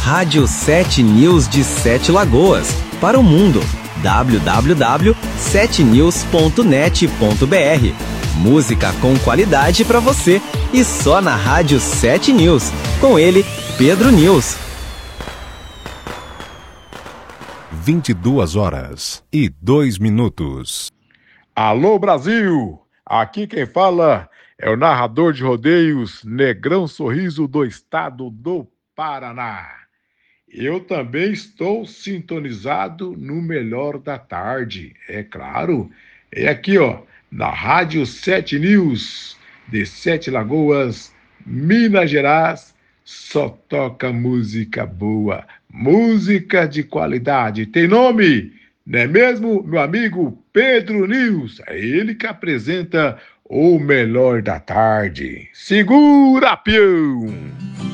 Rádio 7 News de Sete Lagoas, para o mundo. www.7news.net.br. Música com qualidade para você e só na Rádio 7 News. Com ele, Pedro News. 22h02. Alô, Brasil! Aqui quem fala é o narrador de rodeios Negrão Sorriso do estado do Paraná. Eu também estou sintonizado no melhor da tarde, é claro. É aqui, ó, na Rádio 7 News de Sete Lagoas, Minas Gerais. Só toca música boa, música de qualidade. Tem nome, não é mesmo, meu amigo Pedro News? É ele que apresenta o melhor da tarde. Segura, peão!